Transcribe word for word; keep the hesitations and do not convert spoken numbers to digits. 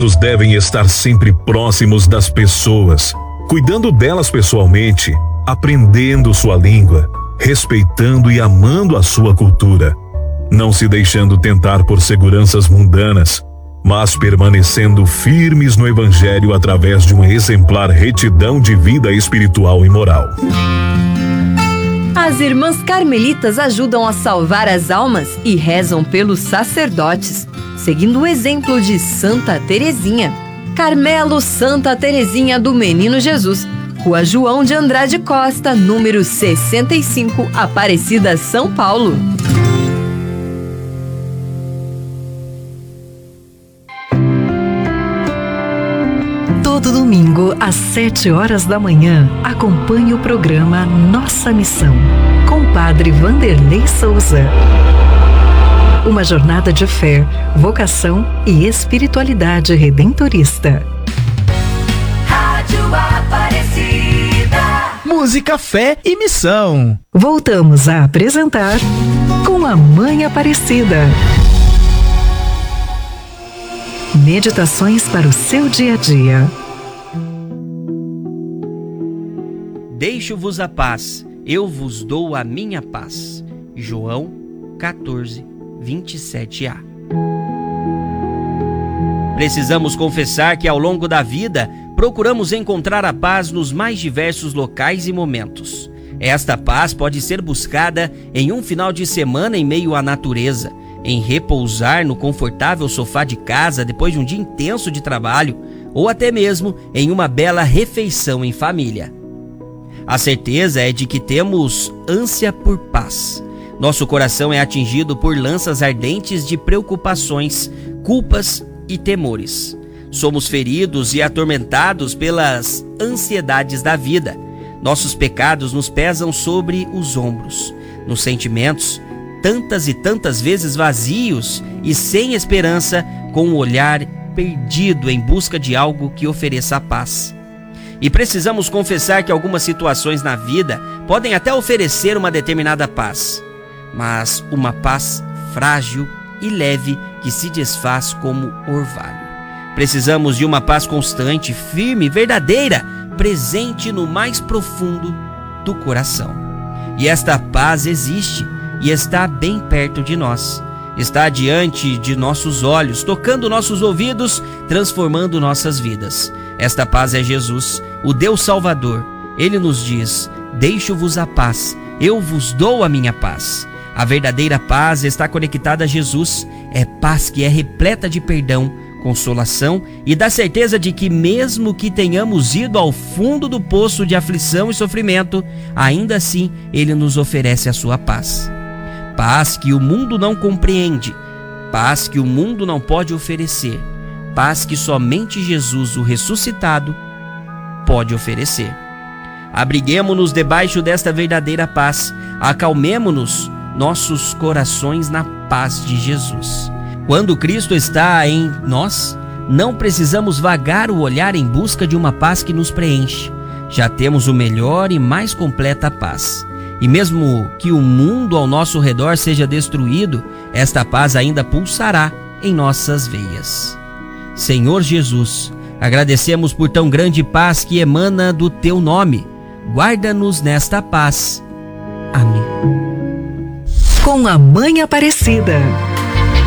espíritos devem estar sempre próximos das pessoas, cuidando delas pessoalmente, aprendendo sua língua, respeitando e amando a sua cultura, não se deixando tentar por seguranças mundanas, mas permanecendo firmes no Evangelho através de uma exemplar retidão de vida espiritual e moral. As irmãs carmelitas ajudam a salvar as almas e rezam pelos sacerdotes, seguindo o exemplo de Santa Teresinha. Carmelo Santa Teresinha do Menino Jesus, Rua João de Andrade Costa, número sessenta e cinco, Aparecida, São Paulo. Todo domingo, às sete horas da manhã, acompanhe o programa Nossa Missão, com o Padre Vanderlei Souza. Uma jornada de fé, vocação e espiritualidade redentorista. Rádio Aparecida. Música, fé e missão. Voltamos a apresentar Com a Mãe Aparecida. Meditações para o seu dia a dia. Deixo-vos a paz, eu vos dou a minha paz. João quatorze, vinte e sete a. Precisamos confessar que ao longo da vida procuramos encontrar a paz nos mais diversos locais e momentos. Esta paz pode ser buscada em um final de semana em meio à natureza, em repousar no confortável sofá de casa depois de um dia intenso de trabalho, ou até mesmo em uma bela refeição em família. A certeza é de que temos ânsia por paz. Nosso coração é atingido por lanças ardentes de preocupações, culpas e temores. Somos feridos e atormentados pelas ansiedades da vida. Nossos pecados nos pesam sobre os ombros. Nos sentimentos, tantas e tantas vezes vazios e sem esperança, com o olhar perdido em busca de algo que ofereça a paz. E precisamos confessar que algumas situações na vida podem até oferecer uma determinada paz, mas uma paz frágil e leve que se desfaz como orvalho. Precisamos de uma paz constante, firme, verdadeira, presente no mais profundo do coração. E esta paz existe e está bem perto de nós. Está diante de nossos olhos, tocando nossos ouvidos, transformando nossas vidas. Esta paz é Jesus, o Deus Salvador. Ele nos diz: deixo-vos a paz, eu vos dou a minha paz. A verdadeira paz está conectada a Jesus. É paz que é repleta de perdão, consolação e da certeza de que mesmo que tenhamos ido ao fundo do poço de aflição e sofrimento, ainda assim Ele nos oferece a sua paz. Paz que o mundo não compreende, paz que o mundo não pode oferecer, paz que somente Jesus, o ressuscitado, pode oferecer. Abriguemo-nos debaixo desta verdadeira paz, acalmemo-nos nossos corações na paz de Jesus. Quando Cristo está em nós, não precisamos vagar o olhar em busca de uma paz que nos preenche. Já temos o melhor e mais completa paz. E mesmo que o mundo ao nosso redor seja destruído, esta paz ainda pulsará em nossas veias. Senhor Jesus, agradecemos por tão grande paz que emana do Teu nome. Guarda-nos nesta paz. Amém. Com a Mãe Aparecida,